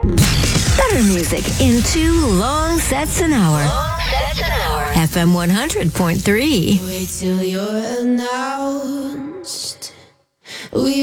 Better music in 2 long sets an hour. FM 100.3. Wait till you're announced. We